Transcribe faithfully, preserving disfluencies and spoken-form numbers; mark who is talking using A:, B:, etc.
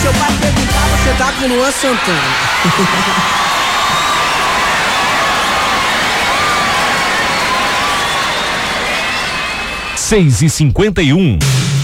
A: seu pai perguntar, você tá com Luan Santana.
B: seis e cinquenta e um.